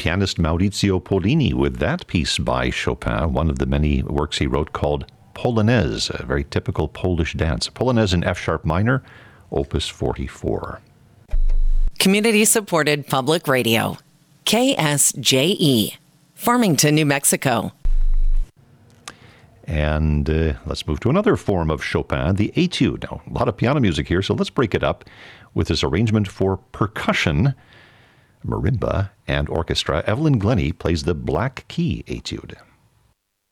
pianist Maurizio Pollini with that piece by Chopin, one of the many works he wrote called Polonaise, a very typical Polish dance. Polonaise in F-sharp minor, Opus 44. Community-supported public radio. KSJE, Farmington, New Mexico. And let's move to another form of Chopin, the Etude. Now, a lot of piano music here, so let's break it up with this arrangement for percussion, marimba, and orchestra. Evelyn Glennie plays the Black Key Etude.